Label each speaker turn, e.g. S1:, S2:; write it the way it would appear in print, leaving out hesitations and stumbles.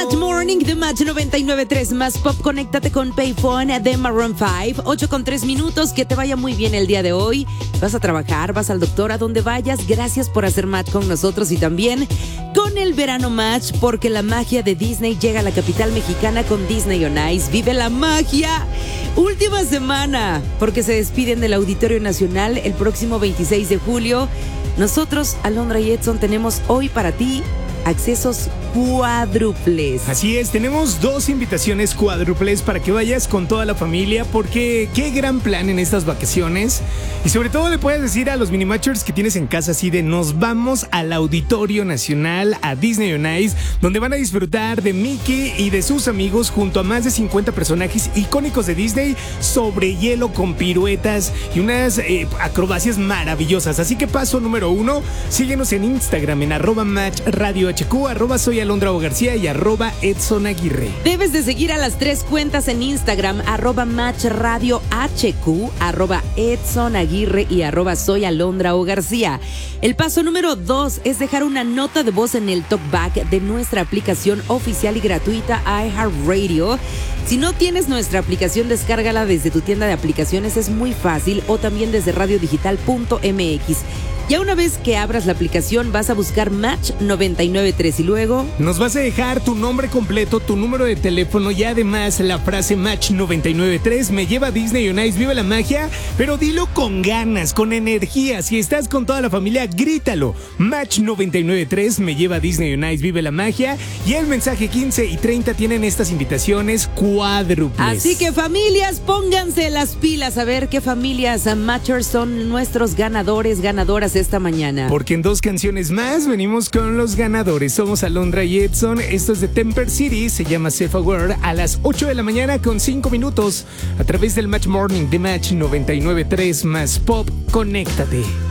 S1: Match Morning de Match 99.3 más Pop. Conéctate con Payphone de Maroon 5. 8:03. Que te vaya muy bien el día de hoy. Vas a trabajar, vas al doctor, a donde vayas. Gracias por hacer match con nosotros y también con el Verano Match, porque la magia de Disney llega a la capital mexicana con Disney on Ice. Vive la magia. Última semana, porque se despiden del Auditorio Nacional el próximo 26 de julio. Nosotros, Alondra y Edson, tenemos hoy para ti accesos cuádruples.
S2: Así es, tenemos 2 invitaciones cuádruples para que vayas con toda la familia, porque qué gran plan en estas vacaciones. Y sobre todo le puedes decir a los Minimatchers que tienes en casa así de: nos vamos al Auditorio Nacional, a Disney on Ice, donde van a disfrutar de Mickey y de sus amigos junto a más de 50 personajes icónicos de Disney sobre hielo con piruetas y unas acrobacias maravillosas. Así que paso número 1, síguenos en Instagram en @matchradiohq, @soy Alondra O García y @EdsonAguirre.
S1: Debes de seguir a las 3 cuentas en Instagram, @matchradiohq, @EdsonAguirre y @soy Alondra O García. El paso número 2 es dejar una nota de voz en el talkback de nuestra aplicación oficial y gratuita iHeartRadio. Si no tienes nuestra aplicación, descárgala desde tu tienda de aplicaciones, es muy fácil, o también desde radiodigital.mx. Ya una vez que abras la aplicación, vas a buscar Match 99.3 y luego
S2: nos vas a dejar tu nombre completo, tu número de teléfono y además la frase Match 99.3 me lleva a Disney on Ice, vive la magia, pero dilo con ganas, con energía. Si estás con toda la familia, grítalo: Match 99.3 me lleva a Disney on Ice, vive la magia. Y el mensaje 15 y 30 tienen estas invitaciones cuádruples.
S1: Así que, familias, pónganse las pilas a ver qué familias Matchers son nuestros ganadores, ganadoras esta mañana.
S2: Porque en 2 canciones más venimos con los ganadores. Somos Alondra y Edson. Esto es de Temper City, se llama Safe Aware, a las 8 de la mañana con 5 minutos a través del Match Morning de Match 99.3 más Pop. Conéctate.